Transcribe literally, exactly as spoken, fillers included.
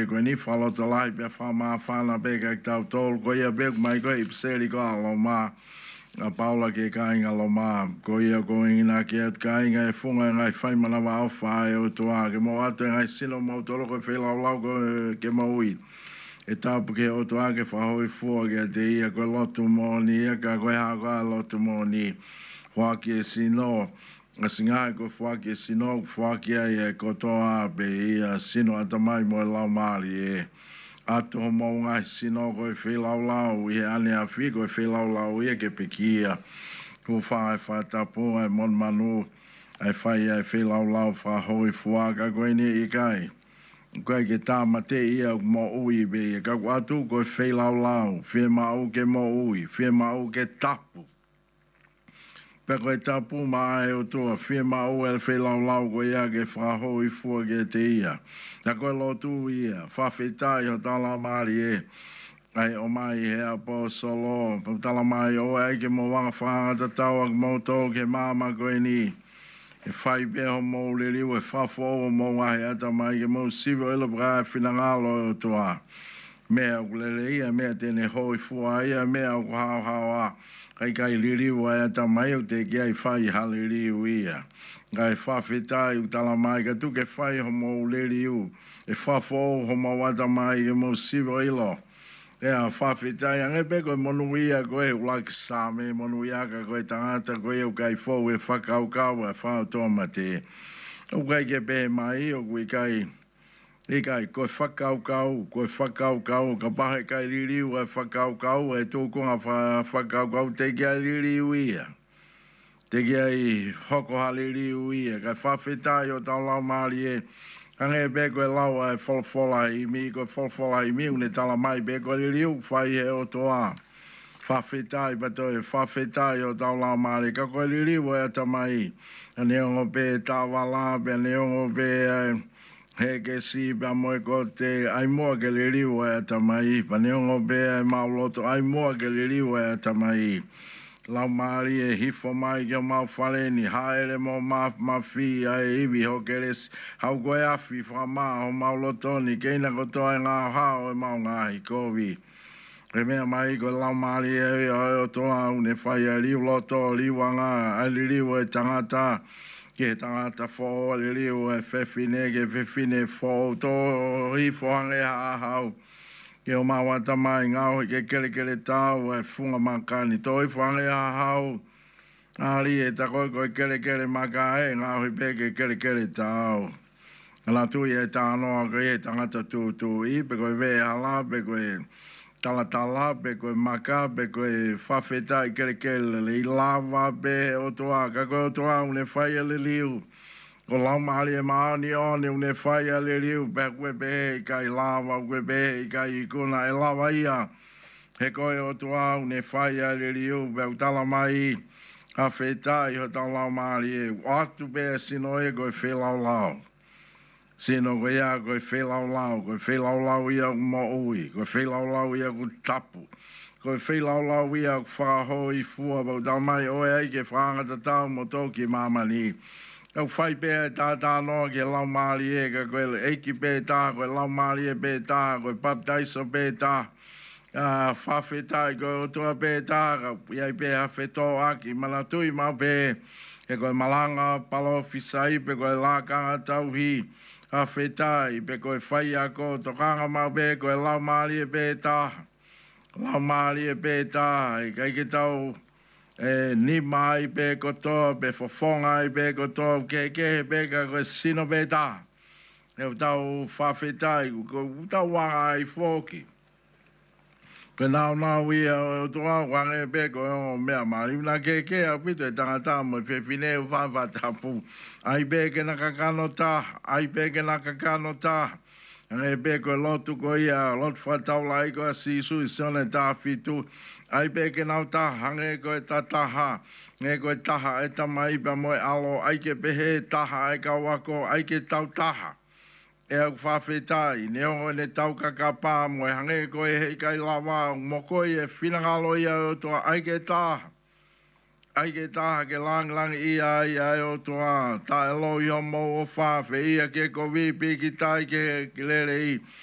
e koe ni whaloto lai pe whama whana pe kai tau tolu ko ia pe mai koe i pseri ko alo ma a Paula ke kainga lo ma ko ia ko ina ke at kainga e funga ngai whai mana wa o whae o toa ke mo ate ngai sino mo tolo ko whelau lau ko ke maui e tapu ke o toa ke whahoi fua ke te ia ko lotu mo ni ia ka koe hako a lotu mo ni whaki e sino a singa ko whaki e sino whaki e ko toa pe ia sino atamai mo e lau maari e ato mo ngai sino ko e whelau lau i ane a whi ko e whelau lau ia ke pekia ko whae whatapu e mon manu ai whai e whelau lau whahoi fuaka ko e ni i kai koe ke tā mate ia mo ui be ka atu ko e whelau lau whe mau ke mo ui whe mau ke tapu pe koe tapu maa e o toa whe mau e whelau lau ko ia ke whahoi fua ke te ia na koe lotu ia whawhetai o tala maari e ai o mai he a po solo po tala mai o e ke mo wanga whangata tau ak mo tō ke mama koe ni e whai peho mō le liu e whafo o mō wahi ata mai ke mō sivo ilo bra e whinangalo o toa mea kulele ia mea tene hoi fua ia mea o hao hao a kai kai liriu ai ata mai o te kia i whai hali liu ia kai whawhetai u tala mai ka tu ke whai ho mō le liu e whafo o ho mō ata mai ke mō sivo ilo ea whawhetai ange pe koe monu ia koe ulaki same monu ia ka koe tangata koe au kai fōu e whakau kau e whao toa mate o kai ke pe mai o koe kai e kai koe whakau kau koe whakau kau ka pahe kai liriu e whakau kau e tōkunga whakau kau te kia liriu ia te kia i hoko ha liriu ia kai whawhetai o tau lau maari e ange be koe lau e wholwhola i mi, koe wholwhola i mi, une tala mai be koe li riu whai he o toa. Whawhetai pato e whawhetai o tau lau maare, ka koe li riu e ata mai. A neongo pe tawala, pe neongo pe he ke si, pe moe ko te ai mua ke li riu e ata mai. Pa neongo pe mauloto ai mua ke li riu e ata mai. Lau maari e hifo mai kia mau whaleni, haere mo ma mawhi ai iwi ho keres, hau koe awhi whama ho mau lotoni, keina ko toa ngā hao e mau ngāhi kovi. E mea mai ko lau maari e o toa une whai a liu loto, liu anga, ai li liu e tangata, ke tangata fō, li liu e whewhine, ke whewhine fō, tō hifo hange ha hau. Ke o mawata mai ngau ke kere kere tau e funga makani toi whange a hau ari e tako koe kere kere maka e ngau pe ke kere kere tau ala tu e tānoa koe e tangata tu tu i pe koe ve ala pe koe tala tala pe koe maka pe koe whawheta i kere kere le i lava pe o toa ka koe o toa une whai le liu ko lau maari e maani o ni une whai a le riu pe kue pe i kai lava kue pe i kai ikuna e lava ia he koe o tua une whai a le riu pe utala mai a whetai ho tau lau maari e watu pe e sino e koe whelau lau sino koe ia koe whelau lau koe whelau lau ia mo ui koe whelau lau ia ku tapu koe whelau lau ia ku whahoi fua pa utala mai o e aike whangata tau mo toki mamani au whai pēa tā tā noa ke lau maari e ka koe eiki pē tā, koe lau maari e pē tā, koe baptaiso pē tā, whawhetai koe o toa pē tā, iai pē hawhetō aki, mana tui mau pē, e koe malanga palo fisai, pe koe lākanga tauhi, hawhetai, pe koe whai ako, tokanga mau pē, koe lau maari e pē tā, lau maari e pē tā, e kai ke tau, e ni mai pe koto pe fofonga i pe koto ke ke pe ka ko sino pe ta e tau whawhetai ko tau wanga i foki ko nau nau i o toa wanga e pe ko o mea mari una ke ke a pito e tangata mo fe fine u whawhatapu ai pe ke na kakano ta ai pe ke na kakano ta e pe ko lotu ko ia lot whatau lai ko si su i sone ta fitu ai pe ke nau ta hange ko e ta taha nge ko e taha e ta mai pa moe alo ai ke pehe taha e ka wako ai ke tau taha e au whawhetai ne ongo ne tau kakapa moe hange ko e hei kai lawa mo ko e whinangalo ia o toa ai ke taha ai ke taha ke lang lang ia ia o toa ta elo i homo o whawhe ia ke ko vipi ki tai ke lere i